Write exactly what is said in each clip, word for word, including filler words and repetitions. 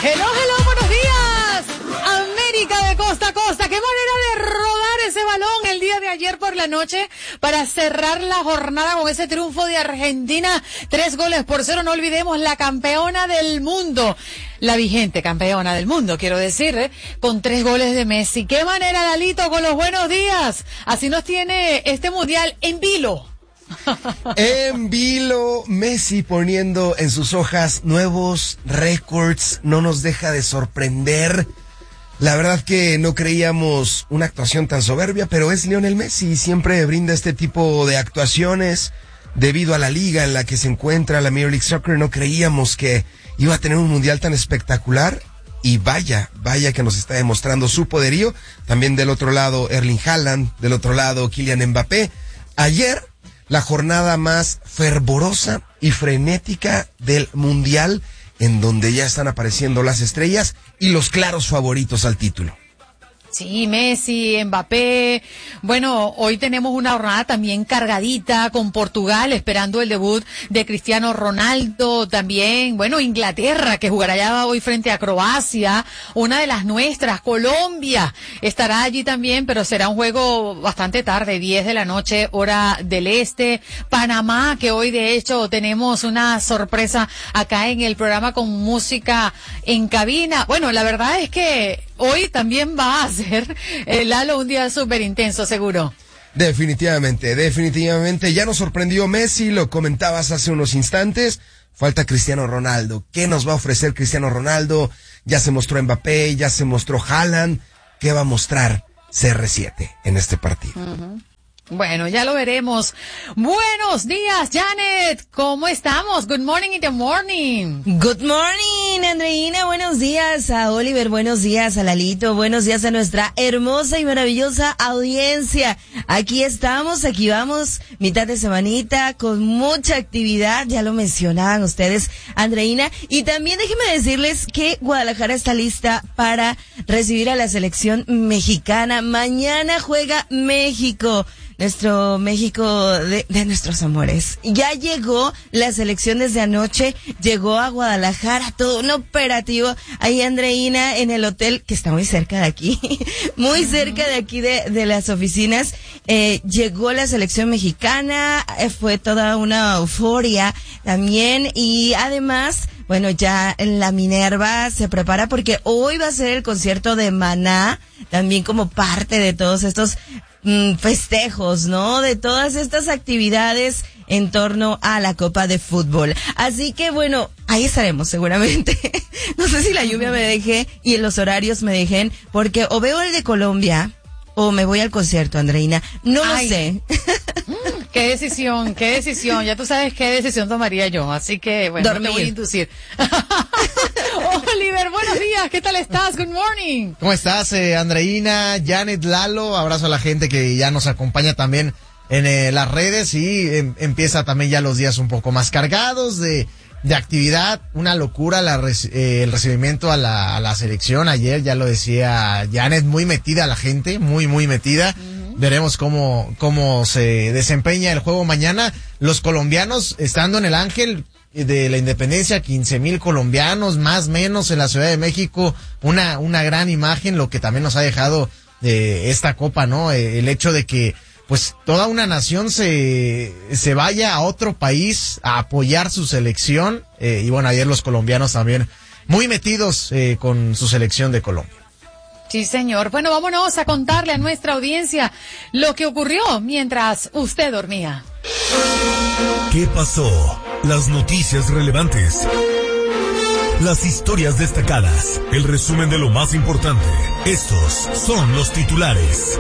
Hello, hello, buenos días. América de costa a costa. Qué manera de rodar ese balón el día de ayer por la noche para cerrar la jornada con ese triunfo de Argentina. Tres goles por cero. No olvidemos la campeona del mundo. La vigente campeona del mundo, quiero decir, ¿eh? Con tres goles de Messi. Qué manera, Lalito, con los buenos días. Así nos tiene este mundial en vilo. En vilo, Messi poniendo en sus hojas nuevos récords, no nos deja de sorprender. La verdad que no creíamos una actuación tan soberbia, pero es Lionel Messi y siempre brinda este tipo de actuaciones. Debido a la liga en la que se encuentra la Major League Soccer, no creíamos que iba a tener un mundial tan espectacular. Y vaya, vaya que nos está demostrando su poderío. También del otro lado Erling Haaland, del otro lado Kylian Mbappé. Ayer, la jornada más fervorosa y frenética del mundial, en donde ya están apareciendo las estrellas y los claros favoritos al título. Sí, Messi, Mbappé. Bueno, hoy tenemos una jornada también cargadita con Portugal, esperando el debut de Cristiano Ronaldo. También, bueno, Inglaterra, que jugará ya hoy frente a Croacia, una de las nuestras. Colombia estará allí también, pero será un juego bastante tarde, diez de la noche, hora del este. Panamá, que hoy de hecho tenemos una sorpresa acá en el programa con música en cabina. Bueno, la verdad es que hoy también va a ser, eh, Lalo, un día súper intenso, seguro. Definitivamente, definitivamente. Ya nos sorprendió Messi, lo comentabas hace unos instantes. Falta Cristiano Ronaldo. ¿Qué nos va a ofrecer Cristiano Ronaldo? Ya se mostró Mbappé, ya se mostró Haaland. ¿Qué va a mostrar C R siete en este partido? Uh-huh. Bueno, ya lo veremos. Buenos días, Janet. ¿Cómo estamos? Good morning in the morning. Good morning, Andreina. Buenos días a Oliver. Buenos días a Lalito. Buenos días a nuestra hermosa y maravillosa audiencia. Aquí estamos, aquí vamos, mitad de semanita, con mucha actividad. Ya lo mencionaban ustedes, Andreina. Y también déjenme decirles que Guadalajara está lista para recibir a la selección mexicana. Mañana juega México. Nuestro México de, de nuestros amores. Ya llegó la selección desde anoche, llegó a Guadalajara, todo un operativo ahí, Andreina, en el hotel que está muy cerca de aquí, muy cerca de aquí de, de las oficinas. Eh, llegó la selección mexicana, eh, fue toda una euforia también, y además, bueno, ya la Minerva se prepara porque hoy va a ser el concierto de Maná, también como parte de todos estos festejos, ¿no? De todas estas actividades en torno a la Copa de Fútbol. Así que bueno, ahí estaremos seguramente. No sé si la lluvia me deje y los horarios me dejen, porque o veo el de Colombia o me voy al concierto, Andreina. No lo Ay. sé. Qué decisión, qué decisión. Ya tú sabes qué decisión tomaría yo, así que bueno, Dormir. no te voy a inducir. Oliver, buenos días, ¿qué tal estás? Good morning. ¿Cómo estás, eh, Andreina, Janet, Lalo? Abrazo a la gente que ya nos acompaña también en eh, las redes y eh, empieza también ya los días un poco más cargados de, de actividad. Una locura la eh, el recibimiento a la, a la selección. Ayer ya lo decía Janet, muy metida la gente, muy, muy metida. Uh-huh. Veremos cómo, cómo se desempeña el juego mañana. Los colombianos estando en el Ángel de la Independencia, quince mil colombianos, más o menos en la Ciudad de México, una, una gran imagen, lo que también nos ha dejado de esta Copa, ¿no? El hecho de que, pues, toda una nación se, se vaya a otro país a apoyar su selección, eh, y bueno, ayer los colombianos también muy metidos, eh, con su selección de Colombia. Sí, señor. Bueno, vámonos a contarle a nuestra audiencia lo que ocurrió mientras usted dormía. ¿Qué pasó? Las noticias relevantes. Las historias destacadas. El resumen de lo más importante. Estos son los titulares.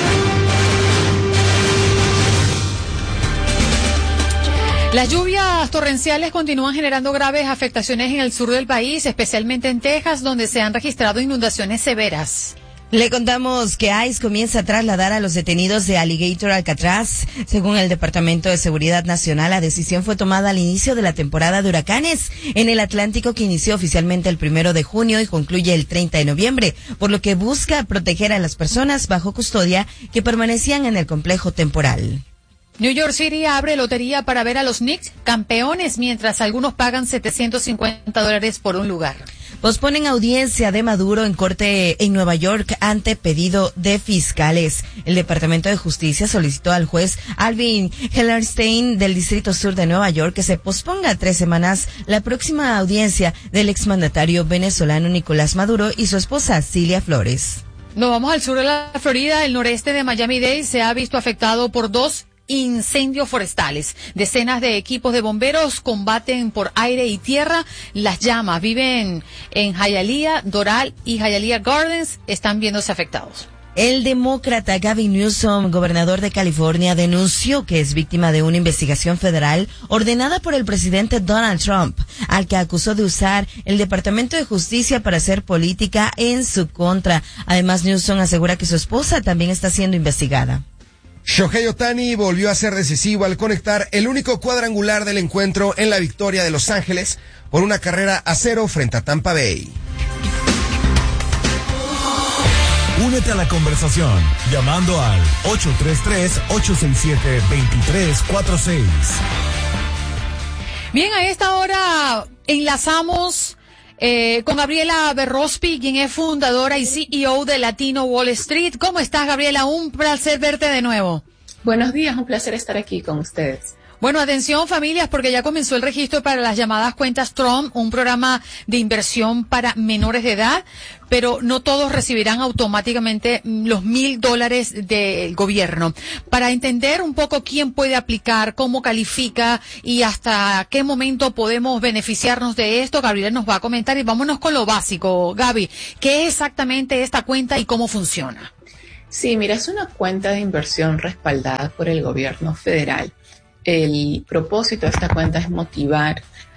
Las lluvias torrenciales continúan generando graves afectaciones en el sur del país, especialmente en Texas, donde se han registrado inundaciones severas. Le contamos que ICE comienza a trasladar a los detenidos de Alligator Alcatraz. Según el Departamento de Seguridad Nacional, la decisión fue tomada al inicio de la temporada de huracanes en el Atlántico, que inició oficialmente el primero de junio y concluye el treinta de noviembre, por lo que busca proteger a las personas bajo custodia que permanecían en el complejo temporal. New York City abre lotería para ver a los Knicks campeones, mientras algunos pagan setecientos cincuenta dólares por un lugar. posponen audiencia de Maduro en corte en Nueva York ante pedido de fiscales. El Departamento de Justicia solicitó al juez Alvin Hellerstein del Distrito Sur de Nueva York que se posponga tres semanas la próxima audiencia del exmandatario venezolano Nicolás Maduro y su esposa Cilia Flores. Nos vamos al sur de la Florida. El noreste de Miami-Dade se ha visto afectado por dos incendios forestales. Decenas de equipos de bomberos combaten por aire y tierra las llamas. Viven en Hialeah, Doral y Hialeah Gardens. Están viéndose afectados. El demócrata Gavin Newsom, gobernador de California, denunció que es víctima de una investigación federal ordenada por el presidente Donald Trump, al que acusó de usar el Departamento de Justicia para hacer política en su contra. Además, Newsom asegura que su esposa también está siendo investigada. Shohei Ohtani volvió a ser decisivo al conectar el único cuadrangular del encuentro en la victoria de Los Ángeles por una carrera a cero frente a Tampa Bay. Únete a la conversación llamando al ocho tres tres, ocho seis siete, dos tres cuatro seis. Bien, a esta hora enlazamos eh, con Gabriela Berrospi, quien es fundadora y C E O de Latino Wall Street. ¿Cómo estás, Gabriela? Un placer verte de nuevo. Buenos días, un placer estar aquí con ustedes. Bueno, atención familias, porque ya comenzó el registro para las llamadas cuentas Trump, un programa de inversión para menores de edad, pero no todos recibirán automáticamente los mil dólares del gobierno. Para entender un poco quién puede aplicar, cómo califica y hasta qué momento podemos beneficiarnos de esto, Gabriela nos va a comentar y vámonos con lo básico. Gaby, ¿qué es exactamente esta cuenta y cómo funciona? Sí, mira, es una cuenta de inversión respaldada por el gobierno federal. El propósito de esta cuenta es motivar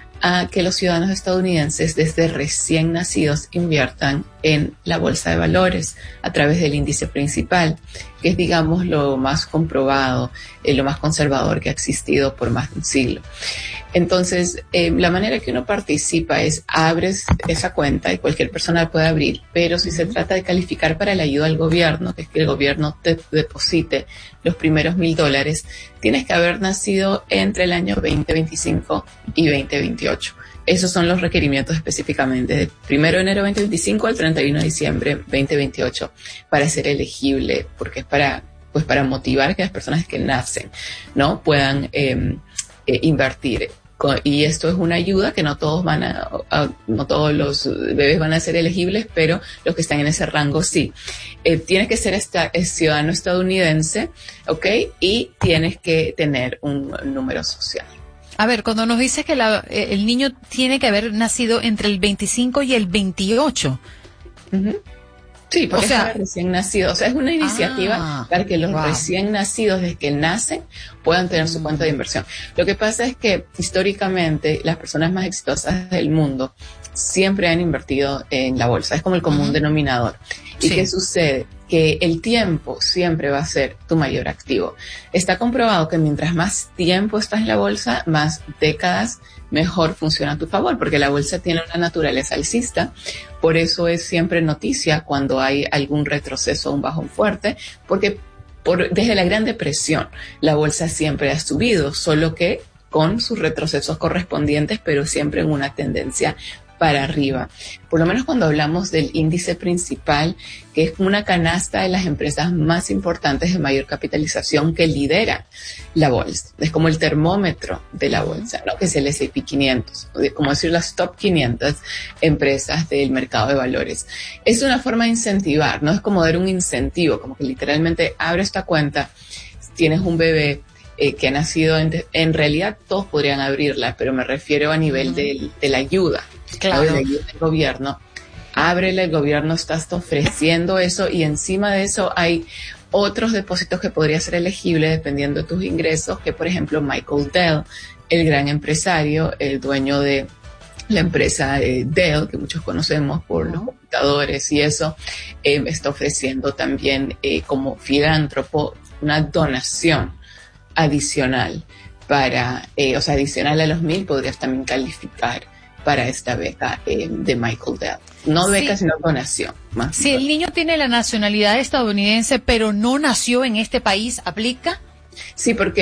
a que los ciudadanos estadounidenses desde recién nacidos inviertan en la bolsa de valores a través del índice principal, que es, digamos, lo más comprobado, eh, lo más conservador que ha existido por más de un siglo. Entonces, eh, la manera que uno participa es abres esa cuenta y cualquier persona la puede abrir, pero si se trata de calificar para la ayuda al gobierno, que es que el gobierno te deposite los primeros mil dólares, tienes que haber nacido entre el año veinte veinticinco y veinte veintiocho. Esos son los requerimientos específicamente, de primero de enero veinte veinticinco al treinta y uno de diciembre veinte veintiocho, para ser elegible, porque es para, pues para motivar que las personas que nacen, ¿no?, puedan eh, eh, invertir. Y esto es una ayuda que no todos van a, a, no todos los bebés van a ser elegibles, pero los que están en ese rango sí. Eh, tienes que ser esta, es ciudadano estadounidense, ¿ok? Y tienes que tener un número social. A ver, cuando nos dices que la, eh, el niño tiene que haber nacido entre el veinticinco y el veintiocho. Uh-huh. Sí, porque o sea, es recién nacido. O sea, es una iniciativa ah, para que los wow. recién nacidos, desde que nacen, puedan tener su cuenta de inversión. Lo que pasa es que históricamente las personas más exitosas del mundo siempre han invertido en la bolsa. Es como el común uh-huh. denominador. ¿Y sí. qué sucede? Que el tiempo siempre va a ser tu mayor activo. Está comprobado que mientras más tiempo estás en la bolsa, más décadas, mejor funciona a tu favor, porque la bolsa tiene una naturaleza alcista. Por eso es siempre noticia cuando hay algún retroceso o un bajón fuerte, porque por, desde la Gran Depresión la bolsa siempre ha subido, solo que con sus retrocesos correspondientes, pero siempre en una tendencia para arriba. Por lo menos cuando hablamos del índice principal, que es una canasta de las empresas más importantes de mayor capitalización que lidera la bolsa. Es como el termómetro de la bolsa, ¿no?, que es el ese y pe quinientos, como decir las top quinientas empresas del mercado de valores. Es una forma de incentivar, no es como dar un incentivo, como que literalmente abre esta cuenta, tienes un bebé Eh, que ha nacido, en, en realidad todos podrían abrirla, pero me refiero a nivel uh-huh. de, de la ayuda, claro. de la ayuda del gobierno. Ábrela, el gobierno está ofreciendo eso y encima de eso hay otros depósitos que podría ser elegible dependiendo de tus ingresos, que por ejemplo Michael Dell, el gran empresario, el dueño de la empresa eh, Dell, que muchos conocemos por uh-huh. los computadores y eso, eh, está ofreciendo también eh, como filántropo una donación adicional para, eh, o sea, adicional a los mil, podrías también calificar para esta beca eh, de Michael Dell. No beca, sí. sino donación. Más si el niño tiene la nacionalidad estadounidense, pero no nació en este país, ¿aplica? Sí, porque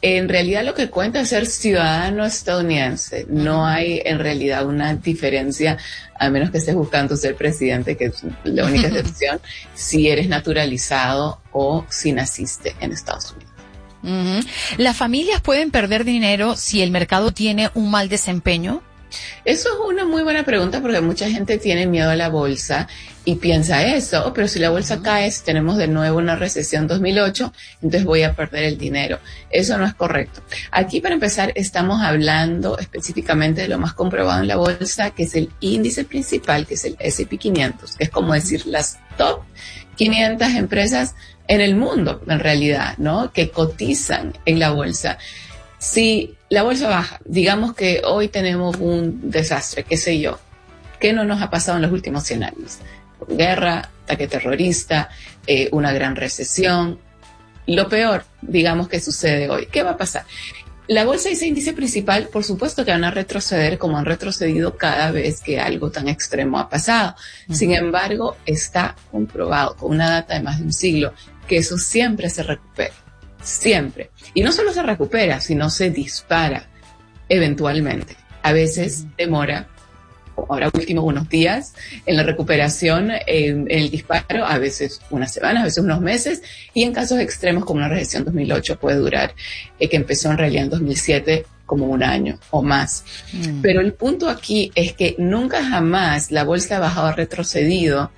En realidad lo que cuenta es ser ciudadano estadounidense. No hay en realidad una diferencia, a menos que estés buscando ser presidente, que es la única excepción, si eres naturalizado o si naciste en Estados Unidos. Uh-huh. ¿Las familias pueden perder dinero si el mercado tiene un mal desempeño? Eso es una muy buena pregunta porque mucha gente tiene miedo a la bolsa y piensa eso, oh, pero si la bolsa uh-huh. cae, si tenemos de nuevo una recesión dos mil ocho, entonces voy a perder el dinero. Eso no es correcto. Aquí, para empezar, estamos hablando específicamente de lo más comprobado en la bolsa, que es el índice principal, que es el ese and pe quinientos, que es como decir las top quinientas empresas en el mundo, en realidad, ¿no? Que cotizan en la bolsa. Si la bolsa baja, digamos que hoy tenemos un desastre, qué sé yo, ¿qué no nos ha pasado en los últimos cien años? Guerra, ataque terrorista, eh, una gran recesión. Lo peor, digamos, que sucede hoy. ¿Qué va a pasar? La bolsa y ese índice principal, por supuesto que van a retroceder como han retrocedido cada vez que algo tan extremo ha pasado. Uh-huh. Sin embargo, está comprobado con una data de más de un siglo que eso siempre se recupera. Siempre. Y no solo se recupera, sino se dispara eventualmente. A veces demora, ahora último, unos días en la recuperación, en, en el disparo, a veces unas semanas, a veces unos meses, y en casos extremos como una recesión dos mil ocho puede durar, eh, que empezó en realidad en dos mil siete, como un año o más. Mm. Pero el punto aquí es que nunca jamás la bolsa ha bajado, ha retrocedido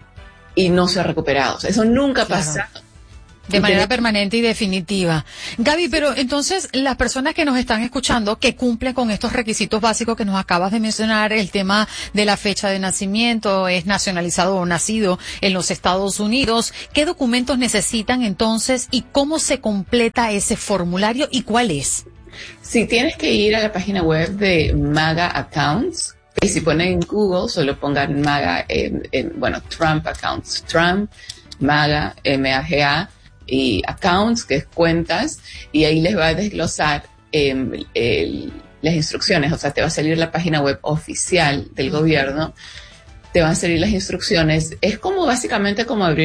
y no se ha recuperado. O sea, eso nunca ha claro. pasado. De manera permanente y definitiva. Gaby, pero entonces las personas que nos están escuchando, que cumplen con estos requisitos básicos que nos acabas de mencionar, el tema de la fecha de nacimiento, es nacionalizado o nacido en los Estados Unidos, ¿qué documentos necesitan entonces y cómo se completa ese formulario y cuál es? Si tienes que ir a la página web de MAGA Accounts, y si ponen en Google, solo pongan MAGA, en, en, bueno, Trump Accounts, Trump, MAGA, M A G A, y accounts, que es cuentas, y ahí les va a desglosar eh, el, las instrucciones, o sea, te va a salir la página web oficial del gobierno, te van a salir las instrucciones, es como básicamente como abrir